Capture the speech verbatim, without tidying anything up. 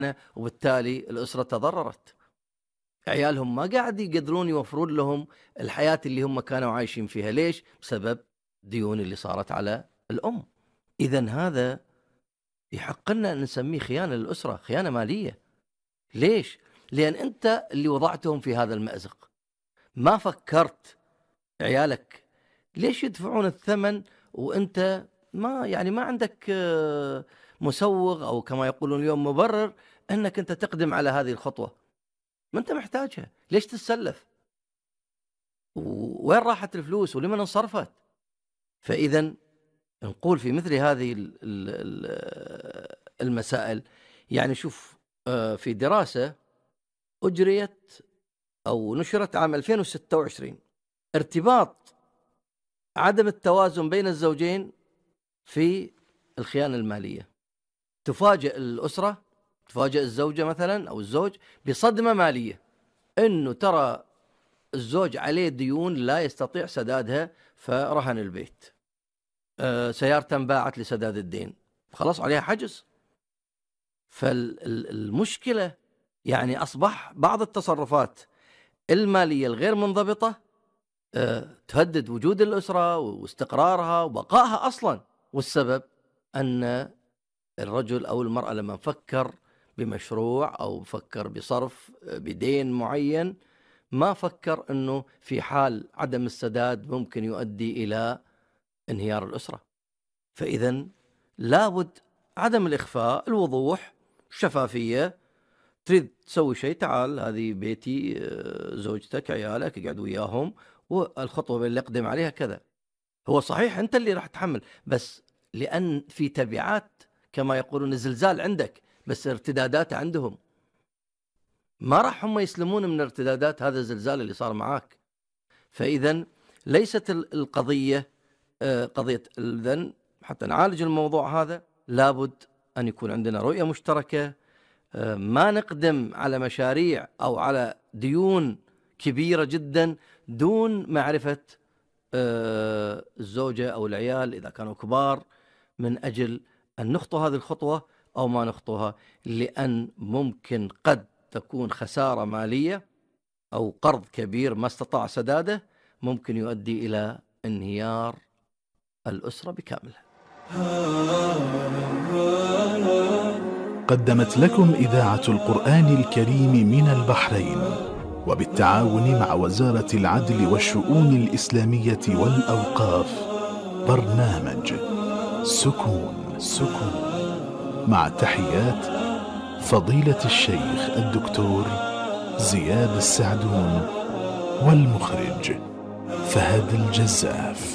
وبالتالي الأسرة تضررت. عيالهم ما قاعد يقدرون يوفرون لهم الحياة اللي هم كانوا عايشين فيها. ليش؟ بسبب ديون اللي صارت على الأم. إذن هذا يحق لنا أن نسميه خيانة للأسرة، خيانة مالية. ليش؟ لأن أنت اللي وضعتهم في هذا المأزق، ما فكرت عيالك ليش يدفعون الثمن وأنت ما يعني ما عندك مسوغ أو كما يقولون اليوم مبرر أنك أنت تقدم على هذه الخطوة. ما أنت محتاجها، ليش تتسلف؟ وين راحت الفلوس ولمن انصرفت؟ فإذا نقول في مثل هذه المسائل، يعني شوف، في دراسة أجريت أو نشرت عام ألفين وستة وعشرين ارتباط عدم التوازن بين الزوجين في الخيانة المالية. تفاجئ الأسرة، تفاجئ الزوجة مثلا أو الزوج بصدمة مالية، إنه ترى الزوج عليه ديون لا يستطيع سدادها فرهن البيت، أه سيارته انباعت لسداد الدين، خلاص عليها حجز. فالمشكلة يعني أصبح بعض التصرفات المالية الغير منضبطة أه تهدد وجود الأسرة واستقرارها وبقائها أصلا. والسبب أن الرجل أو المرأة لما فكر بمشروع أو فكر بصرف بدين معين، ما فكر أنه في حال عدم السداد ممكن يؤدي إلى انهيار الأسرة. فإذا لابد عدم الإخفاء، الوضوح، الشفافية. تريد تسوي شيء، تعال هذه بيتي، زوجتك، عيالك، اقعد وياهم، والخطوة اللي اقدم عليها كذا. هو صحيح أنت اللي راح تحمل، بس لأن في تبعات كما يقولون الزلزال عندك، بس ارتدادات عندهم. ما راح هم يسلمون من ارتدادات هذا الزلزال اللي صار معاك. فإذا ليست القضية قضية الذن. حتى نعالج الموضوع هذا لابد أن يكون عندنا رؤية مشتركة، ما نقدم على مشاريع أو على ديون كبيرة جدا دون معرفة الزوجة أو العيال إذا كانوا كبار، من أجل أن نخطو هذه الخطوة أو ما نخطوها، لأن ممكن قد تكون خسارة مالية أو قرض كبير ما استطاع سداده ممكن يؤدي إلى انهيار الأسرة بكاملها. قدمت لكم إذاعة القرآن الكريم من البحرين وبالتعاون مع وزارة العدل والشؤون الإسلامية والأوقاف برنامج سكون سكون مع تحيات فضيلة الشيخ الدكتور زياد السعدون والمخرج فهد الجزاف.